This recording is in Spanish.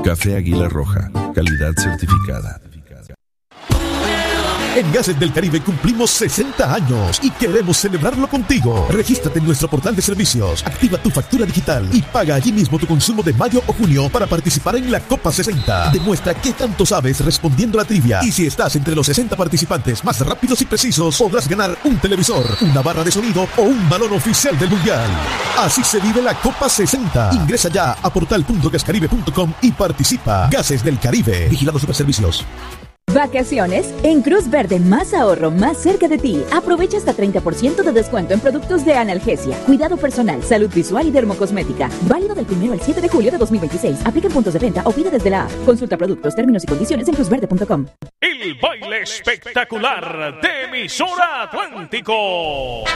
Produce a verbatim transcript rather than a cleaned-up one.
Café Águila Roja, calidad certificada. En Gases del Caribe cumplimos sesenta años y queremos celebrarlo contigo. Regístrate en nuestro portal de servicios, activa tu factura digital y paga allí mismo tu consumo de mayo o junio para participar en la Copa sesenta. Demuestra qué tanto sabes respondiendo a la trivia. Y si estás entre los sesenta participantes más rápidos y precisos, podrás ganar un televisor, una barra de sonido o un balón oficial del Mundial. Así se vive la Copa sesenta. Ingresa ya a portal punto gascaribe punto com y participa. Gases del Caribe. Vigilado Superservicios. Vacaciones en Cruz Verde, más ahorro, más cerca de ti. Aprovecha hasta treinta por ciento de descuento en productos de analgesia, cuidado personal, salud visual y dermocosmética. Válido del primero al siete de julio de dos mil veintiséis. Aplica en puntos de venta o pide desde la app. Consulta productos, términos y condiciones en cruz verde punto com. El baile espectacular de Emisora Atlántico.